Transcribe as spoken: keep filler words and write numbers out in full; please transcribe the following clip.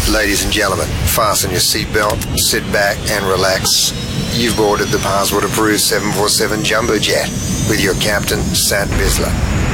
Ladies and gentlemen, fasten your seatbelt, sit back and relax. You've boarded the passport-approved seven forty-seven Jumbo Jet with your captain, Sat Bisla.